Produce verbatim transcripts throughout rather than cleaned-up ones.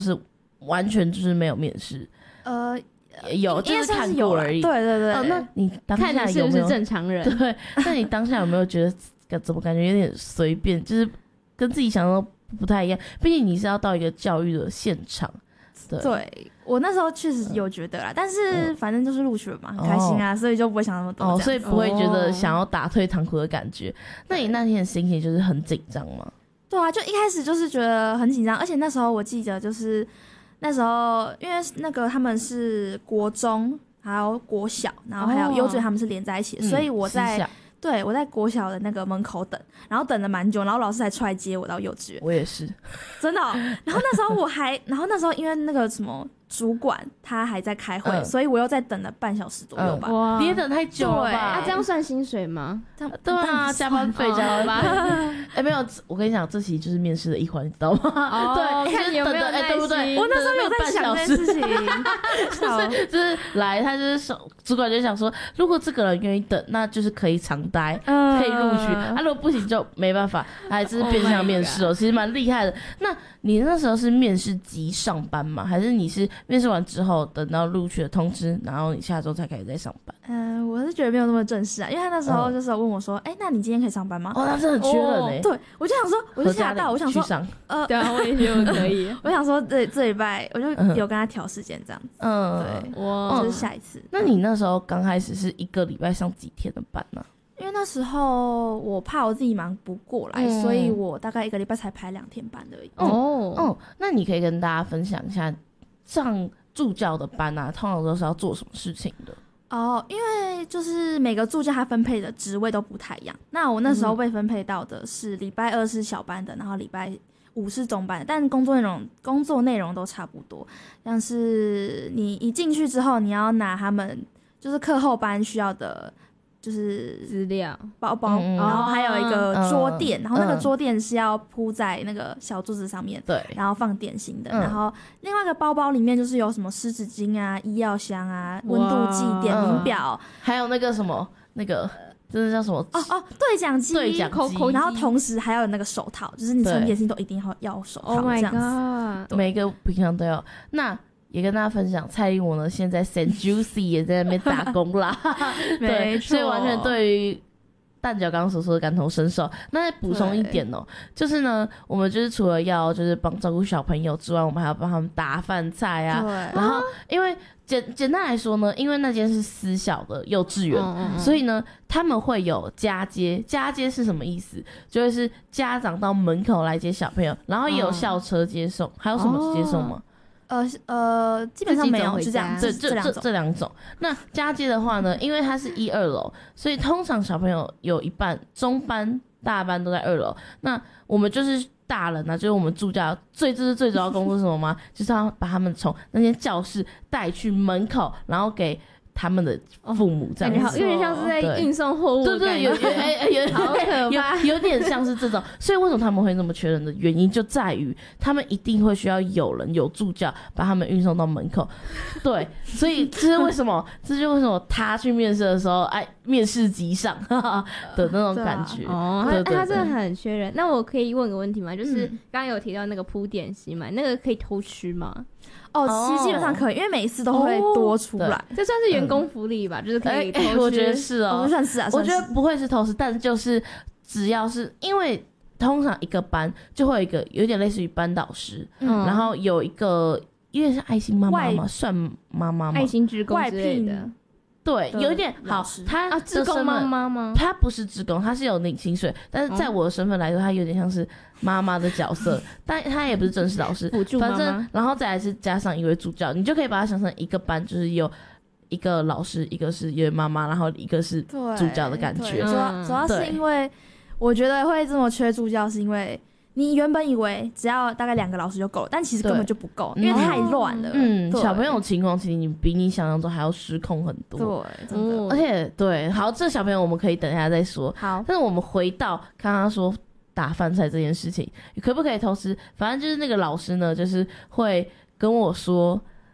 是完全就是没有面试？ 呃， 有，就是看过而已。 对对对、 哦，那你当下有没有看你是不是正常人？ 对，那你当下有没有觉得怎么感觉有点随便，就是跟自己想的不太一样？毕竟你是要到一个教育的现场。对， 对我那时候确实有觉得啦，嗯、但是反正就是录取了嘛，很开心啊，哦、所以就不会想那么多。 哦，所以不会觉得想要打退堂鼓的感觉。哦、那你那天的心情就是很紧张吗？ 对啊，就一开始就是觉得很紧张，而且那时候我记得就是那时候，因为那个他们是国中还有国小，然后还有幼稚园他们是连在一起的，哦、所以我在。嗯对，我在国小的那个门口等，然后等了蛮久，然后老师才出来接我到幼稚园。 我也是， 真的、哦。然后那时候我还，然后那时候因为那个什么主管他还在开会，嗯、所以我又再等了半小时左右吧。 嗯、哇，你也等太久了吧？ 啊，这样算薪水吗？ 对啊，加班费加班费。哎、欸，没有，我跟你讲，这其实就是面试的一环，你知道吗？ 哦、 对， 看你有没有耐心、欸、 对不对？ 我那时候有在想这件事情， 就是就是来，他就是主管就想说，如果这个人愿意等，那就是可以常待，嗯、可以录取。啊，如果不行就没办法，还是变相面试哦， oh、其实蛮厉害的。那你那时候是面试即上班吗？还是你是面试完之后等到录取的通知，然后你下周才开始在上班？ 嗯、呃，我是觉得没有那么正式啊，因为他那时候就是问我说，哎、嗯欸，那你今天可以上班吗？ 哦，那真的很缺人哎、欸。 对，我就想说，我就吓到，我想说， 呃，对啊，我也觉得可以。 我想说，这这礼拜我就有跟他调时间这样子。嗯，对，哇，就是下一次。 那你那时候刚开始是一个礼拜上几天的班呢、啊？ 因为那时候我怕我自己忙不过来，嗯、所以我大概一个礼拜才排两天班而已。 哦哦，那你可以跟大家分享一下上助教的班啊，通常都是要做什么事情的？ 哦，因为就是每个助教他分配的职位都不太一样。那我那时候被分配到的是礼拜二是小班的，然后礼拜五是中班的，但工作内容工作内容都差不多。像是你一进去之后，你要拿他们就是课后班需要的。就是资料包包、嗯，然后还有一个桌垫、嗯，然后那个桌垫是要铺在那个小桌子上面，对、嗯，然后放点心的、嗯。然后另外一个包包里面就是有什么湿纸巾啊、医药箱啊、温度计、点名表、嗯， 还有那个什么那个。这是叫什么？ 哦哦，对讲机， 对讲机， 然后同时还有那个手套，就是你存点心都一定要要手套这样子。 Oh my god， 每一个平常都要。那也跟大家分享，蔡英文呢现在 Saint Juicy 也在那边打工啦，对，所以完全对于蛋饺刚刚所说的感同身受。那再补充一点哦、喔，就是呢，我们就是除了要就是帮照顾小朋友之外，我们还要帮他们打饭菜啊。对，然后因为简简单来说呢，因为那间是私小的幼稚园、嗯嗯，所以呢，他们会有家接。家接是什么意思？就会是家长到门口来接小朋友，然后也有校车接送。嗯、还有什么接送吗？ 呃呃，基本上没有，就这样， 这这这这两种。那家接的话呢，因为它是一二楼，所以通常小朋友有一半中班、大班都在二楼。那我们就是大人啊，就是我们助教最这是最主要工作是什么吗？就是要把他们从那间教室带去门口，然后给他们的父母这样子， 感觉好有点像是在运送货物， 对对，有有有有好可怕， 有有点像是这种。所以为什么他们会那么缺人的原因，就在于他们一定会需要有人有助教把他们运送到门口。对，所以这是为什么，这就是为什么他去面试的时候，哎，面试即上的那种感觉。 哦，对对对，他真的很缺人。那我可以问个问题吗？就是刚刚有提到那个铺点心嘛，那个可以偷吃吗？ 哦，其实基本上可以，因为每一次都会多出来，哦、 这算是员工福利吧？嗯、就是可以偷吃、欸欸， 我觉得是哦， 哦算是啊， 我觉得不会是偷吃，但就是只要是因为通常一个班就会有一个有点类似于班导师，嗯，然后有一个因为是爱心妈妈嘛，算妈妈吗？ 爱心职工之类的。 对，有一点好，他啊，志工妈妈吗？ 他不是志工，他是有领薪水，但是在我的身份来说，他有点像是妈妈的角色，但他也不是正式老师， 辅助妈妈。 反正，然后再来是加上一位助教，你就可以把它想成一个班，就是有一个老师，一个是一位妈妈，然后一个是助教的感觉。 主要主要是因为我觉得会这么缺助教，是因为。你原本以为只要大概两个老师就够了，但其实根本就不够，因为太乱了。 嗯，小朋友情况其实你比你想象中还要失控很多。 对，真的。 嗯、而且对，好，这小朋友我们可以等一下再说。 好， 但是我们回到刚刚说打饭菜这件事情，可不可以偷吃？反正就是那个老师呢，就是会跟我说，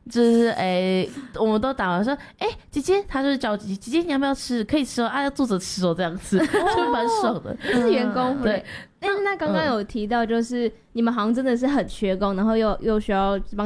就是哎、欸，我们都打完说，哎、欸，姐姐，她就是叫姐姐，姐姐你要不要吃？可以吃哦，啊，要坐着吃哦，这样子，就蛮爽的。 这是员工对。 但是那刚刚有提到，就是、嗯、你们好像真的是很缺工，然后又又需要帮